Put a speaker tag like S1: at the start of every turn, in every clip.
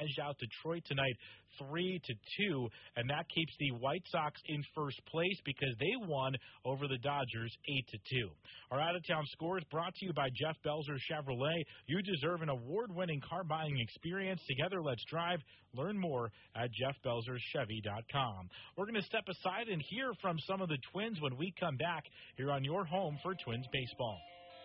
S1: edged out Detroit tonight 3-2, and that keeps the White Sox in first place because they won over the Dodgers 8-2. Our out-of-town scores brought to you by Jeff Belzer Chevrolet. You deserve an award-winning car buying experience. Together, let's drive. Learn more at JeffBelzerChevy.com. We're going to step aside and hear from some of the Twins when we come back here on your home for Twins baseball.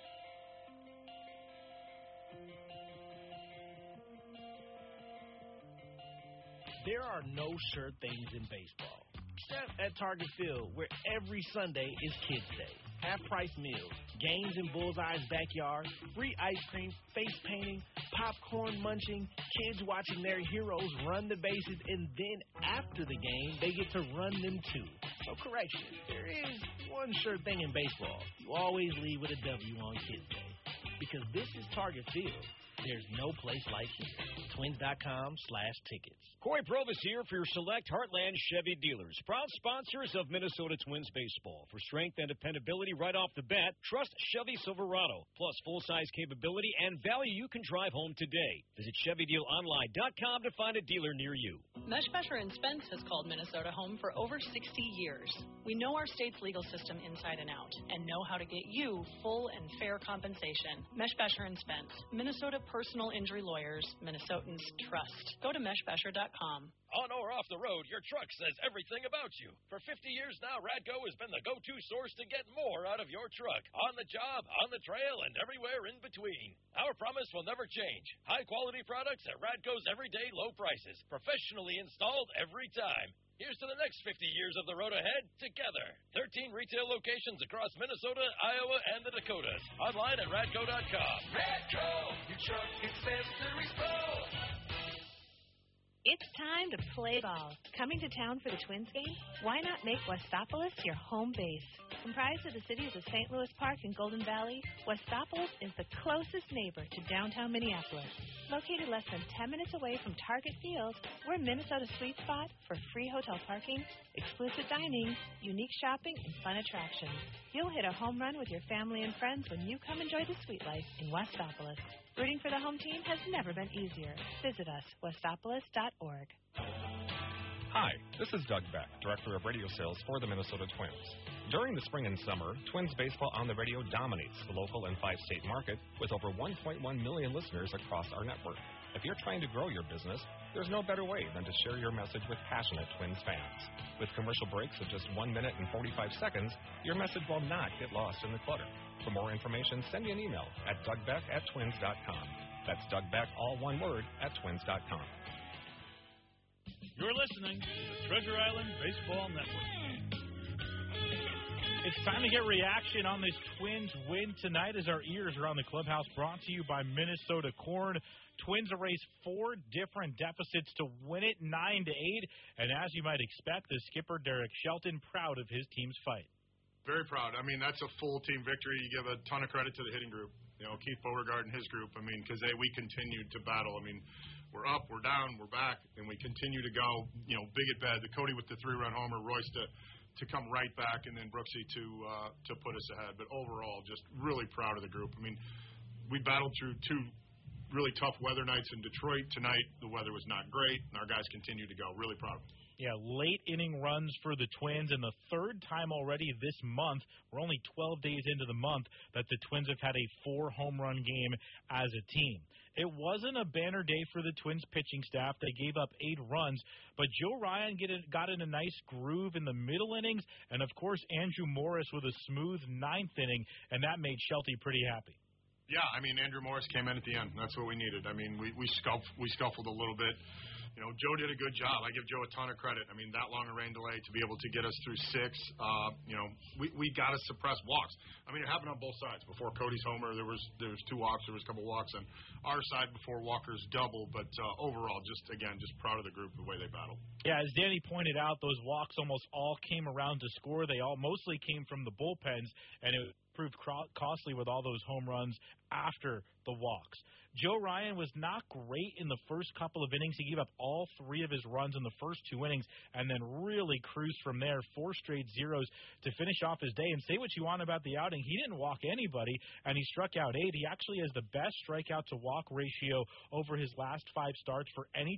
S2: There are no sure things in baseball, except at Target Field, where every Sunday is Kids Day. Half-price meals, games in Bullseye's backyard, free ice cream, face painting, popcorn munching, kids watching their heroes run the bases, and then after the game, they get to run them too. So correction, there is one sure thing in baseball. You always leave with a W on Kids Day. Because this is Target Field. There's no place like here. Twins.com/tickets.
S3: Corey Provis here for your select Heartland Chevy dealers. Proud sponsors of Minnesota Twins baseball. For strength and dependability right off the bat, trust Chevy Silverado. Plus full-size capability and value you can drive home today. Visit ChevyDealOnline.com to find a dealer near you.
S4: Meshbesher & Spence has called Minnesota home for over 60 years. We know our state's legal system inside and out and know how to get you full and fair compensation. Meshbesher & Spence, Minnesota personal injury lawyers, Minnesotans trust. Go to meshbesher.com.
S5: On or off the road, your truck says everything about you. For 50 years now, Radco has been the go-to source to get more out of your truck. On the job, on the trail, and everywhere in between. Our promise will never change. High-quality products at Radco's everyday low prices. Professionally installed every time. Here's to the next 50 years of the road ahead together. 13 retail locations across Minnesota, Iowa, and the Dakotas. Online at Radco.com.
S6: Radco, your truck accessories pro.
S7: It's time to play ball. Coming to town for the Twins game? Why not make Westopolis your home base? Comprised of the cities of St. Louis Park and Golden Valley, Westopolis is the closest neighbor to downtown Minneapolis. Located less than 10 minutes away from Target Field, we're Minnesota's sweet spot for free hotel parking, exclusive dining, unique shopping, and fun attractions. You'll hit a home run with your family and friends when you come enjoy the sweet life in Westopolis. Rooting for the home team has never been easier. Visit us, westopolis.org.
S8: Hi, this is Doug Beck, Director of Radio Sales for the Minnesota Twins. During the spring and summer, Twins baseball on the radio dominates the local and five-state market with over 1.1 million listeners across our network. If you're trying to grow your business, there's no better way than to share your message with passionate Twins fans. With commercial breaks of just 1 minute and 45 seconds, your message will not get lost in the clutter. For more information, send me an email at dougbeck@twins.com. That's Doug Beck, all one word, @twins.com.
S9: You're listening to the Treasure Island Baseball Network.
S1: It's time to get reaction on this Twins win tonight as our ears are on the clubhouse, brought to you by Minnesota Corn. Twins erase 4 different deficits to win it 9-8, and as you might expect, the skipper Derek Shelton proud of his team's fight.
S10: Very proud. I mean, that's a full team victory. You give a ton of credit to the hitting group. You know, Keith Beauregard and his group. I mean, because we continued to battle. I mean, we're up, we're down, we're back, and we continue to go. You know, big at bad. The Cody with the 3-run homer, Royce to come right back, and then Brooksy to put us ahead. But overall, just really proud of the group. I mean, we battled through 2 really tough weather nights in Detroit. Tonight, the weather was not great, and our guys continue to go. Really proud of them.
S1: Yeah, late inning runs for the Twins, and the third time already this month, we're only 12 days into the month, that the Twins have had a 4-home-run game as a team. It wasn't a banner day for the Twins pitching staff. They gave up 8 runs, but Joe Ryan got in a nice groove in the middle innings, and, of course, Andrew Morris with a smooth 9th inning, and that made Shelty pretty happy.
S10: Yeah, I mean, Andrew Morris came in at the end. That's what we needed. I mean, we scuffled a little bit. You know, Joe did a good job. I give Joe a ton of credit. I mean, that long a rain delay to be able to get us through 6. You know, we got to suppress walks. I mean, it happened on both sides. Before Cody's homer, there was 2 walks. There was a couple walks on our side before Walker's double. But overall, just proud of the group, the way they battled.
S1: Yeah, as Danny pointed out, those walks almost all came around to score. They all mostly came from the bullpens, and it proved costly with all those home runs after the walks. Joe Ryan was not great in the first couple of innings. He gave up all 3 of his runs in the first 2 innings and then really cruised from there, 4 straight zeros to finish off his day. And say what you want about the outing, he didn't walk anybody, and he struck out 8. He actually has the best strikeout-to-walk ratio over his last 5 starts for any